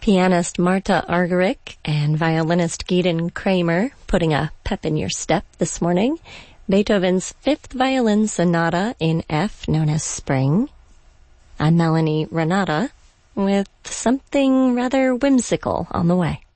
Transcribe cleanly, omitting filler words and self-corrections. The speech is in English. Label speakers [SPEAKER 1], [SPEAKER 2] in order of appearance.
[SPEAKER 1] Pianist Marta Argerich and violinist Gideon Kramer putting a pep in your step this morning. Beethoven's Fifth Violin Sonata in F, known as Spring. I'm Melanie Renata with something rather whimsical on the way.